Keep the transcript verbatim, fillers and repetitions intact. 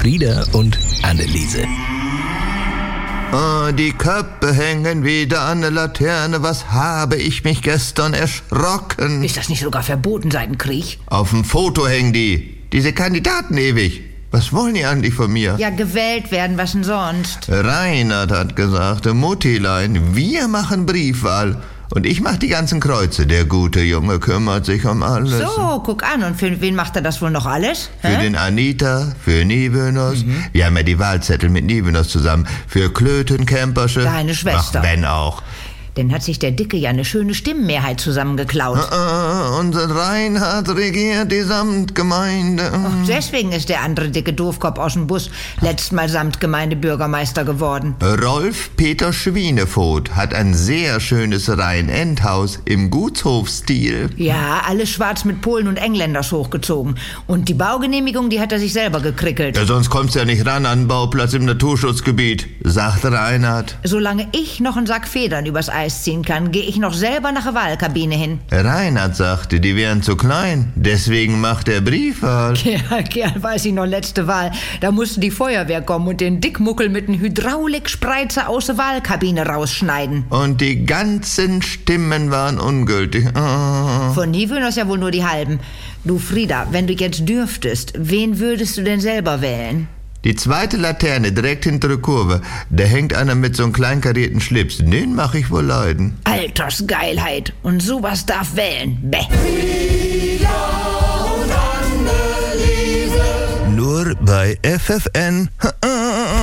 Frieda und Anneliese. Oh, die Köpfe hängen wieder an der Laterne. Was habe ich mich gestern erschrocken? Ist das nicht sogar verboten seit dem Krieg? Auf dem Foto hängen die. Diese Kandidaten ewig. Was wollen die eigentlich von mir? Ja, gewählt werden, was denn sonst? Reinhard hat gesagt, Muttilein, wir machen Briefwahl. Und ich mach die ganzen Kreuze. Der gute Junge kümmert sich um alles. So, guck an. Und für wen macht er das wohl noch alles? Für Hä? den Anita, für Nivenos. Mhm. Wir haben ja die Wahlzettel mit Nivenos zusammen. Für Klöten, Kempersche. Deine Schwester. Ach, wenn auch. Dann hat sich der Dicke ja eine schöne Stimmenmehrheit zusammengeklaut. Uh, uh, unser Reinhard regiert die Samtgemeinde. Oh, deswegen ist der andere dicke Doofkopf aus dem Bus letztes Mal Samtgemeindebürgermeister geworden. Rolf Peter Schwienevoth hat ein sehr schönes Rhein-End-Haus im Gutshofstil. Ja, alles schwarz mit Polen und Engländers hochgezogen. Und die Baugenehmigung, die hat er sich selber gekrickelt. Ja, sonst kommt's ja nicht ran an den Bauplatz im Naturschutzgebiet, sagt Reinhard. Solange ich noch einen Sack Federn übers Eis ziehen kann, gehe ich noch selber nach der Wahlkabine hin. Reinhard sagte, die wären zu klein, deswegen macht er Briefwahl. Ja, gern weiß ich noch, letzte Wahl. Da musste die Feuerwehr kommen und den Dickmuckel mit einem Hydraulikspreizer aus der Wahlkabine rausschneiden. Und die ganzen Stimmen waren ungültig. Oh. Von Nivenos ja wohl nur die halben. Du Frieda, wenn du jetzt dürftest, wen würdest du denn selber wählen? Die zweite Laterne direkt hinter der Kurve, da hängt einer mit so einem kleinkarierten Schlips. Den mach ich wohl leiden. Altersgeilheit. Und sowas darf wählen. Bäh. Nur bei F F N.